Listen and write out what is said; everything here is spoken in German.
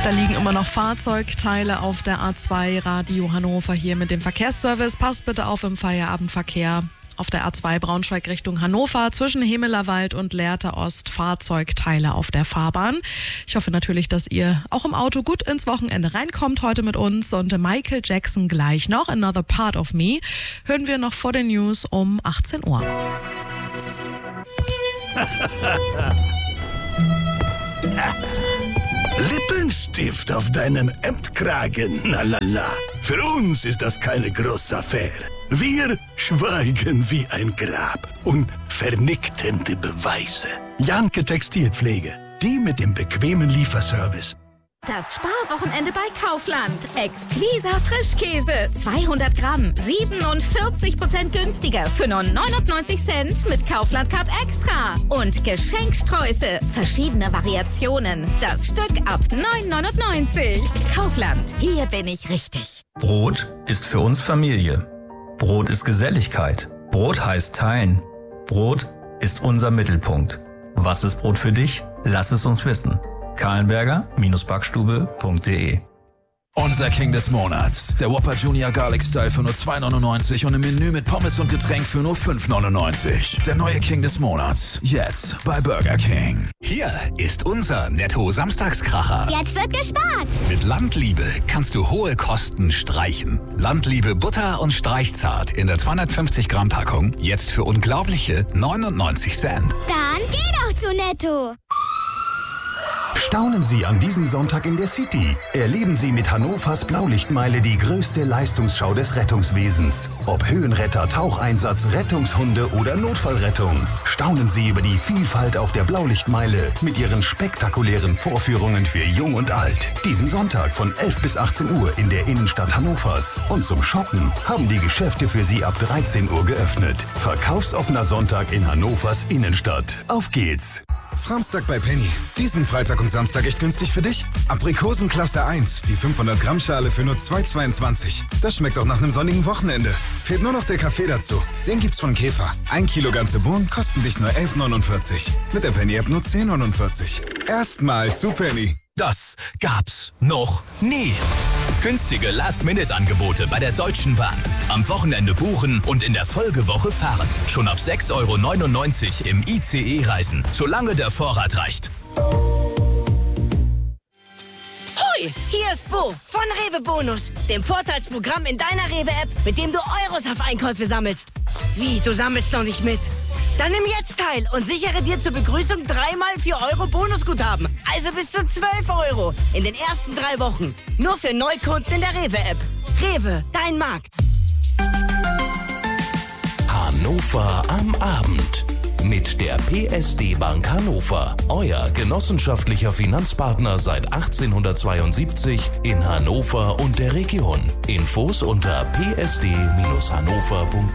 Da liegen immer noch Fahrzeugteile auf der A2. Radio Hannover hier mit dem Verkehrsservice. Passt bitte auf im Feierabendverkehr. Auf der A2 Braunschweig Richtung Hannover zwischen Hemelerwald und Lehrter Ost Fahrzeugteile auf der Fahrbahn. Ich hoffe natürlich, dass ihr auch im Auto gut ins Wochenende reinkommt heute mit uns. Und Michael Jackson gleich noch. Another Part of Me hören wir noch vor den News um 18 Uhr. Lippenstift auf deinem Hemdkragen, na la la. Für uns ist das keine große Affäre. Wir schweigen wie ein Grab und vernichtende Beweise. Janke Textilpflege, die mit dem bequemen Lieferservice. Das Sparwochenende bei Kaufland. Exquisa Frischkäse. 200 Gramm. 47% günstiger für nur 99 Cent mit Kaufland Card Extra. Und Geschenksträuße. Verschiedene Variationen. Das Stück ab 9,99. Kaufland. Hier bin ich richtig. Brot ist für uns Familie. Brot ist Geselligkeit. Brot heißt teilen. Brot ist unser Mittelpunkt. Was ist Brot für dich? Lass es uns wissen. Kahlenberger-Backstube.de. Unser King des Monats. Der Whopper Junior Garlic Style für nur 2,99 und im Menü mit Pommes und Getränk für nur 5,99. Der neue King des Monats. Jetzt bei Burger King. Hier ist unser Netto-Samstagskracher. Jetzt wird gespart. Mit Landliebe kannst du hohe Kosten streichen. Landliebe Butter und Streichzart in der 250 Gramm Packung. Jetzt für unglaubliche 99 Cent. Dann geh doch zu Netto. Staunen Sie an diesem Sonntag in der City. Erleben Sie mit Hannovers Blaulichtmeile die größte Leistungsschau des Rettungswesens. Ob Höhenretter, Taucheinsatz, Rettungshunde oder Notfallrettung. Staunen Sie über die Vielfalt auf der Blaulichtmeile mit ihren spektakulären Vorführungen für Jung und Alt. Diesen Sonntag von 11 bis 18 Uhr in der Innenstadt Hannovers. Und zum Shoppen haben die Geschäfte für Sie ab 13 Uhr geöffnet. Verkaufsoffener Sonntag in Hannovers Innenstadt. Auf geht's! Samstag bei Penny. Diesen Freitag und Samstag echt günstig für dich? Aprikosen Klasse 1, die 500 Gramm Schale für nur 2,22. Das schmeckt auch nach einem sonnigen Wochenende. Fehlt nur noch der Kaffee dazu. Den gibt's von Käfer. 1 Kilo ganze Bohnen kosten dich nur 11,49. Mit der Penny-App nur 10,49. Erstmal zu Penny. Das gab's noch nie. Günstige Last-Minute-Angebote bei der Deutschen Bahn. Am Wochenende buchen und in der Folgewoche fahren. Schon ab 6,99 € im ICE reisen, solange der Vorrat reicht. Hoi, hier ist Bo von Rewe Bonus, dem Vorteilsprogramm in deiner Rewe-App, mit dem du Euros auf Einkäufe sammelst. Wie, du sammelst noch nicht mit? Dann nimm jetzt teil und sichere dir zur Begrüßung 3x 4 € Bonusguthaben. Also bis zu 12 € in den ersten 3 Wochen. Nur für Neukunden in der Rewe-App. Rewe, dein Markt. Hannover am Abend. Mit der PSD Bank Hannover. Euer genossenschaftlicher Finanzpartner seit 1872 in Hannover und der Region. Infos unter psd-hannover.de.